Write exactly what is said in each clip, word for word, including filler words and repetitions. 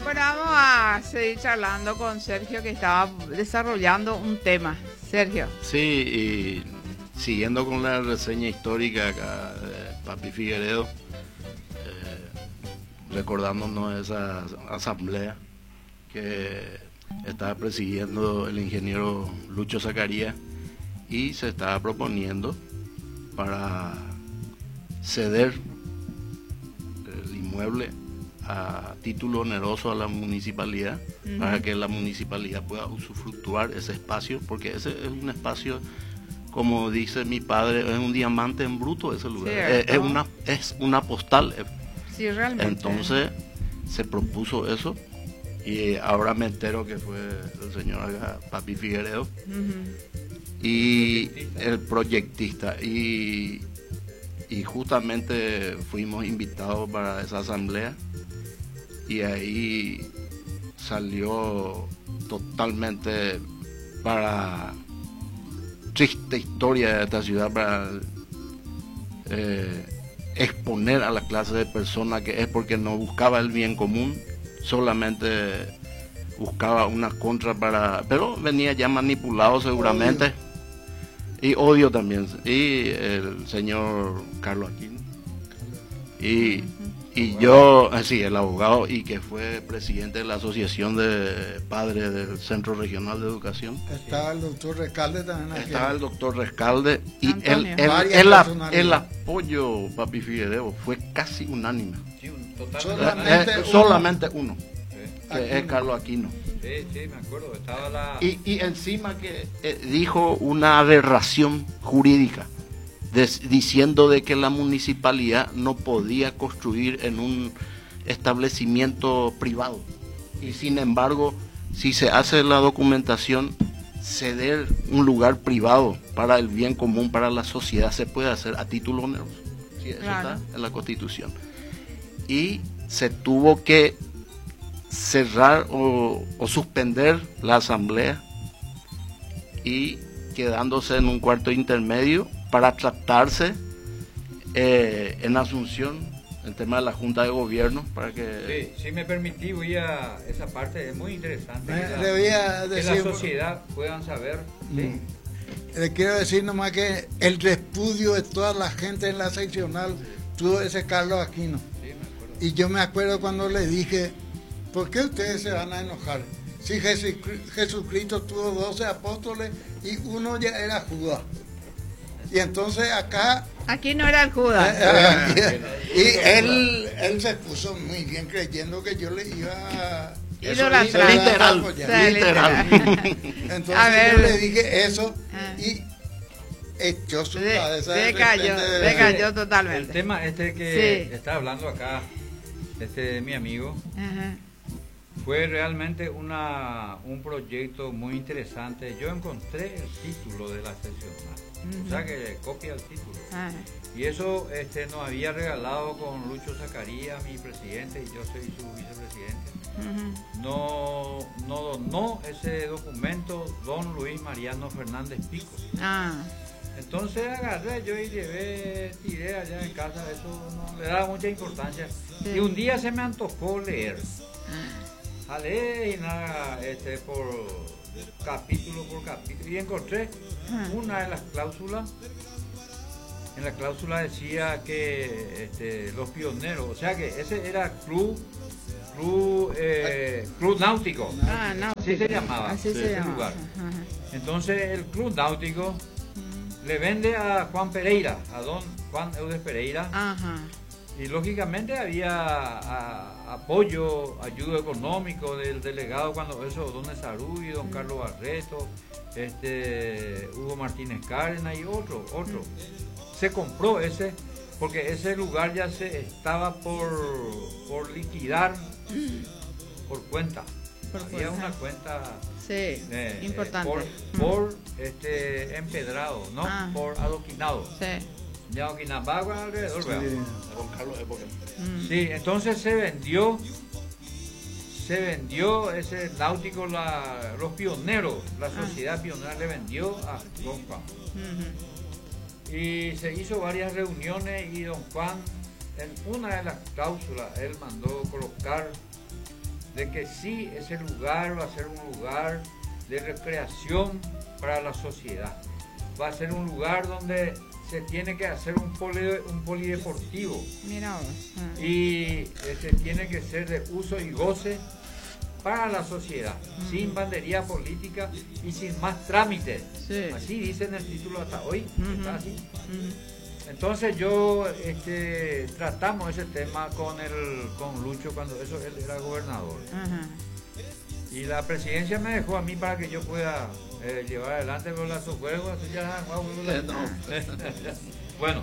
Bueno, vamos a seguir charlando con Sergio, que estaba desarrollando un tema. Sergio. Sí, y siguiendo con la reseña histórica acá de Papi Figueredo, eh, recordándonos esa asamblea que estaba presidiendo el ingeniero Lucho Zacarías y se estaba proponiendo para ceder el inmueble a título oneroso a la municipalidad, uh-huh, para que la municipalidad pueda usufructuar ese espacio, porque ese es un espacio, como dice mi padre, es un diamante en bruto ese lugar, es, es una es una postal. Sí, realmente. Entonces se propuso eso y ahora me entero que fue el señor acá, Papi Figueredo, uh-huh, y el proyectista, y, y justamente fuimos invitados para esa asamblea. Y ahí salió totalmente para triste historia de esta ciudad, para eh, exponer a la clase de persona que es, porque no buscaba el bien común, solamente buscaba una contra para, pero venía ya manipulado seguramente, odio. Y odio también, y el señor Carlos Aquino, y Y yo, sí, el abogado, y que fue presidente de la Asociación de Padres del Centro Regional de Educación. Estaba el doctor Rescalde también aquí. Estaba el doctor Rescalde, y el, el, el, el apoyo, Papi Figueredo, fue casi unánime. Sí, un total solamente, eh, uno. solamente uno, sí, que Aquino. Es Carlos Aquino. Sí, sí, me acuerdo. Estaba la... y, y encima que eh, dijo una aberración jurídica, De, diciendo de que la municipalidad no podía construir en un establecimiento privado, y sin embargo, si se hace la documentación, ceder un lugar privado para el bien común, para la sociedad, se puede hacer a título oneroso. Sí, eso claro. Está en la Constitución. Y se tuvo que cerrar o, o suspender la asamblea, y quedándose en un cuarto intermedio para tratarse eh, en Asunción el tema de la Junta de Gobierno, para que... Sí, si me permití, voy a esa parte, es muy interesante, me, que, la, le voy a decir, que la sociedad puedan saber. ¿Sí? Le quiero decir nomás que el repudio de toda la gente en la seccional tuvo ese Carlos Aquino. Sí, me acuerdo. Y yo me acuerdo cuando le dije, ¿por qué ustedes se van a enojar? Si Jesucristo tuvo doce apóstoles y uno ya era Judas. Y entonces acá... Aquí no era el Judas. y él, él se puso muy bien creyendo que yo le iba a... Idolatrar. Literal, literal. Entonces a ver, yo le dije eso y echó su se, cabeza. Se cayó, se cayó totalmente. El tema este que sí. está hablando acá, este mi amigo, ajá, fue realmente una un proyecto muy interesante. Yo encontré el título de la seccional, uh-huh, o sea que copia el título. Uh-huh. Y eso este, nos había regalado con Lucho Zacarías, mi presidente, y yo soy su vicepresidente. Uh-huh. No, no donó ese documento don Luis Mariano Fernández Pico. Uh-huh. Entonces agarré yo y llevé, tiré allá en casa, eso no le daba mucha importancia. Sí. Y un día se me antojó leer. Uh-huh. A leer y nada, este, por capítulo por capítulo, y encontré uh-huh. una de las cláusulas. En la cláusula decía que este, los pioneros, o sea que ese era club, club, eh, club náutico, ah, náutico, así se llamaba, así ese se llamaba. lugar. Uh-huh. Entonces el club náutico uh-huh. le vende a Juan Pereira, a don Juan Eudes Pereira. Uh-huh. Y lógicamente había a, apoyo, ayuda económico del delegado cuando eso, don Esarú y don uh-huh. Carlos Barreto, este, Hugo Martínez Cárdenas y otro, otro. Uh-huh. Se compró ese, porque ese lugar ya se estaba por, por liquidar uh-huh. por cuenta. Por Había cuenta. una cuenta sí, eh, importante. Eh, por, por este, empedrado, no ah. por adoquinado. Sí. Ya adoquinado alrededor, sí, con Carlos Época. Mm. Sí, entonces se vendió, se vendió ese náutico, la, los pioneros, la sociedad ah. pionera le vendió a Don Juan. Uh-huh. Y se hizo varias reuniones y Don Juan, en una de las cláusulas, él mandó colocar de que sí, ese lugar va a ser un lugar de recreación para la sociedad. Va a ser un lugar donde se tiene que hacer un, poli, un polideportivo. Mira vos. Ah. Y este, tiene que ser de uso y goce para la sociedad, uh-huh. sin bandería política y sin más trámites. Sí. Así dice en el título hasta hoy. Uh-huh. Está así. Uh-huh. Entonces yo este, tratamos ese tema con el con Lucho cuando eso él era gobernador. Uh-huh. Y la presidencia me dejó a mí para que yo pueda eh, llevar adelante con las juegos. Ya, wow, no. Bueno,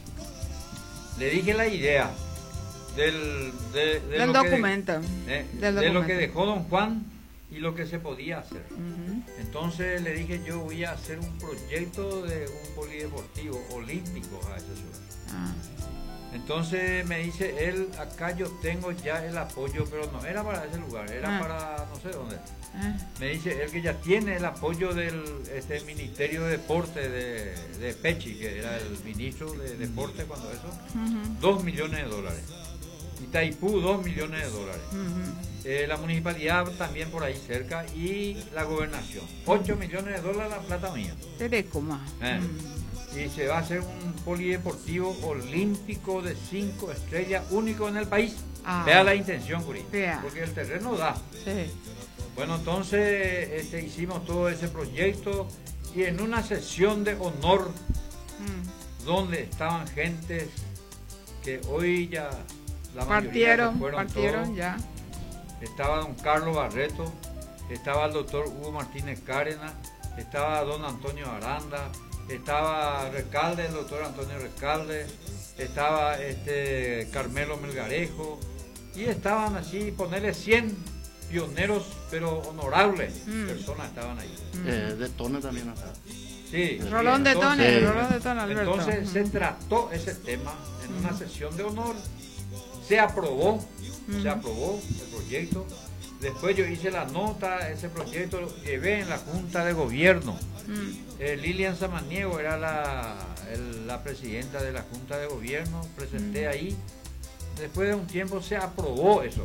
le dije la idea del, de, de del lo documento, que, eh, del de documento. lo que dejó don Juan y lo que se podía hacer. Uh-huh. Entonces le dije, yo voy a hacer un proyecto de un polideportivo olímpico a esa ciudad. Ah. Entonces me dice él, acá yo tengo ya el apoyo, pero no era para ese lugar, era ah. para no sé dónde. Ah. Me dice él que ya tiene el apoyo del este, Ministerio de Deporte de, de Pechi, que era el ministro de Deporte cuando eso, uh-huh. dos millones de dólares. Itaipú, dos millones de dólares. Uh-huh. eh, la municipalidad también por ahí cerca y la gobernación. ocho millones de dólares la plata mía. ¿Te cómo? Eh. Mm. Y se va a hacer un polideportivo olímpico de cinco estrellas, único en el país. Ah. Vea la intención, Curi. Vea. Porque el terreno da. Sí. Bueno, entonces este, hicimos todo ese proyecto y en una sesión de honor mm. donde estaban gentes que hoy ya la partieron, mayoría partieron todos. ya. Estaba don Carlos Barreto, estaba el doctor Hugo Martínez Cárdenas, estaba don Antonio Aranda, estaba Recalde, el doctor Antonio Recalde, estaba este Carmelo Melgarejo, y estaban así, ponerle cien pioneros, pero honorables mm. personas estaban ahí. Mm. Eh, de Tone también estaba. Sí. Rolón de Tone, Rolón de Tone, Alberto. Entonces mm. se trató ese tema en mm. una sesión de honor, se aprobó, mm. se aprobó el proyecto. Después yo hice la nota, ese proyecto lo llevé en la Junta de Gobierno. Mm. Eh, Lilian Samaniego era la, el, la presidenta de la Junta de Gobierno, presenté mm. ahí. Después de un tiempo se aprobó eso.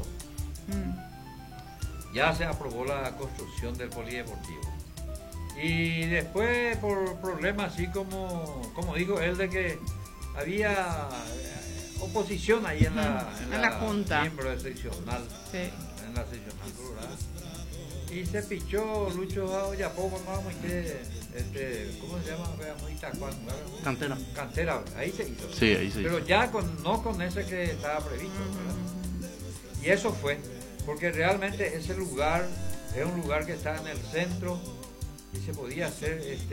Mm. Ya se aprobó la construcción del polideportivo. Y después por problemas así como, como dijo él, de que había oposición ahí en la, en en la, la Junta. Miembro de seccional. Sí. En la seccional rural. Y se pichó Lucho ya poco vamos que este, ¿cómo se llama? Cantera. Cantera, ahí se hizo. Sí, ahí se Pero hizo. ya con, no con ese que estaba previsto, ¿verdad? Y eso fue, porque realmente ese lugar es un lugar que está en el centro y se podía hacer este